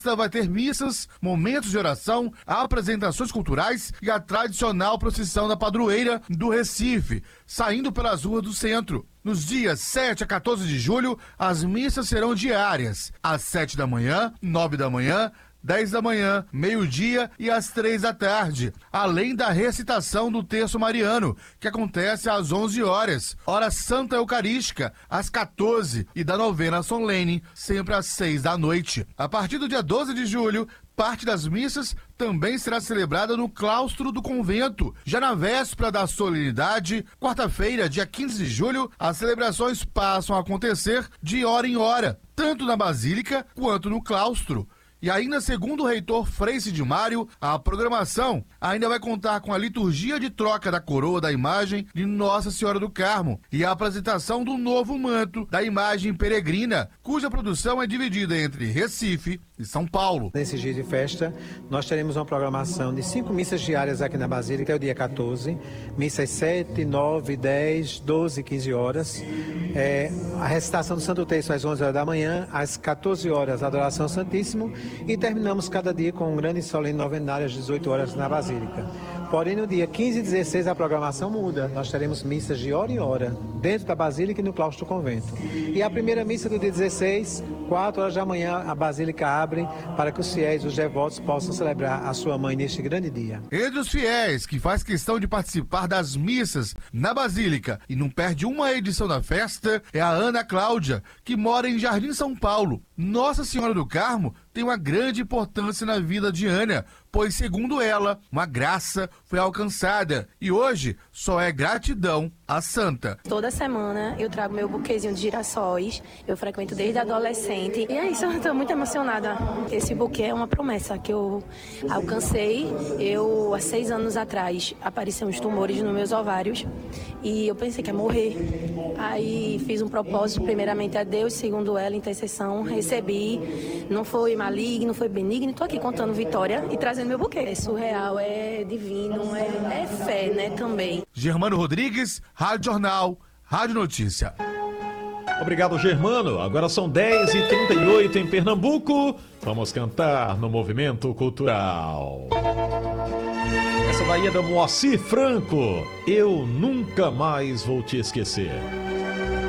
Vai ter missas, momentos de oração, apresentações culturais e a tradicional procissão da padroeira do Recife, saindo pelas ruas do centro. Nos dias 7 a 14 de julho, as missas serão diárias, às 7 da manhã, 9 da manhã, 10 da manhã, meio-dia e às 3 da tarde, além da recitação do Terço Mariano, que acontece às 11 horas, hora Santa Eucarística, às 14 e da novena solene, sempre às 6 da noite. A partir do dia 12 de julho, parte das missas também será celebrada no claustro do convento. Já na véspera da solenidade, quarta-feira, dia 15 de julho, as celebrações passam a acontecer de hora em hora, tanto na Basílica quanto no claustro. E ainda, segundo o reitor Frei Sidimário, a programação ainda vai contar com a liturgia de troca da coroa da imagem de Nossa Senhora do Carmo e a apresentação do novo manto da imagem peregrina, cuja produção é dividida entre Recife e São Paulo. Nesse dia de festa, nós teremos uma programação de 5 missas diárias aqui na Basílica, é o dia 14, missas 7, 9, 10, 12 e 15 horas. A recitação do Santo Terço às 11 horas da manhã, às 14 horas a adoração ao Santíssimo e terminamos cada dia com um grande e solene novenário às 18 horas na Basílica. Porém, no dia 15 e 16 a programação muda. Nós teremos missas de hora em hora, dentro da Basílica e no claustro do convento. E a primeira missa do dia 16, 4 horas da manhã, a Basílica abre para que os fiéis, os devotos, possam celebrar a sua mãe neste grande dia. Entre os fiéis que faz questão de participar das missas na Basílica e não perde uma edição da festa, é a Ana Cláudia, que mora em Jardim São Paulo. Nossa Senhora do Carmo tem uma grande importância na vida de Ana, pois, segundo ela, uma graça foi alcançada e hoje só é gratidão à santa. Toda semana eu trago meu buquezinho de girassóis, eu frequento desde adolescente e é isso, eu estou muito emocionada. Esse buquê é uma promessa que eu alcancei. Há 6 anos atrás, apareceram uns tumores nos meus ovários e eu pensei que ia morrer. Aí fiz um propósito, primeiramente a Deus, segundo ela, intercessão, recebi, não foi maligno, não foi benigno, estou aqui contando vitória e trazendo meu buquê. É surreal, é divino, é fé, né, também. Germano Rodrigues, Rádio Jornal, Rádio Notícia. Obrigado, Germano. Agora são 10h38 em Pernambuco. Vamos cantar no Movimento Cultural. Essa daí é da Moacir Franco. Eu nunca mais vou te esquecer.